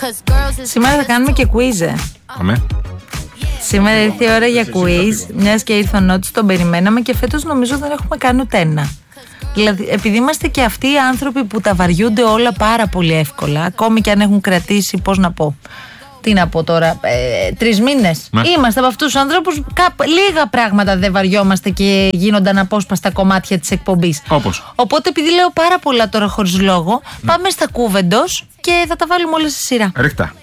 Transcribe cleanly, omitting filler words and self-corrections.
Σήμερα θα κάνουμε και quiz. Αμέ. Σήμερα ήρθε η ώρα για quiz. Μιας και ήρθε ο Νότης, τον περιμέναμε και φέτος νομίζω δεν έχουμε κάνει ούτε ένα. Δηλαδή, επειδή είμαστε και αυτοί οι άνθρωποι που τα βαριούνται όλα πάρα πολύ εύκολα, ακόμη και αν έχουν κρατήσει, πώς να πω. Τι να πω τώρα, 3 μήνες. Ναι. Είμαστε από αυτούς τους ανθρώπους. Λίγα πράγματα δεν βαριόμαστε και γίνονταν απόσπαστα κομμάτια της εκπομπής. Όπως. Οπότε, επειδή λέω πάρα πολλά τώρα χωρίς λόγο, πάμε στα κούβεντος και θα τα βάλουμε όλα στη σειρά. Ρίχτα.